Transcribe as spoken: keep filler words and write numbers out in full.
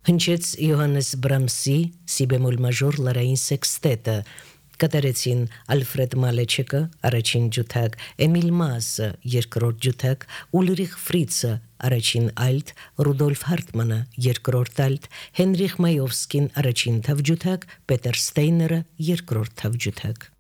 Հնչեց Յոհաննես Բրամսի սի բեմոլ մաժոր լարային սեքստետը, կատարեցին Ալֆրեդ Մալեչեկը առաջին ջութակ, Էմիլ Մասը երկրորդ ջութակ, Ուլրիխ Ֆրիցը առաջին ալտ, Ռուդոլֆ Հարտմանը երկրորդ ալտ, Հենրիխ Մայովսկին առաջին թավջութակ, Պետեր Ստեյները երկրորդ թավջութակ։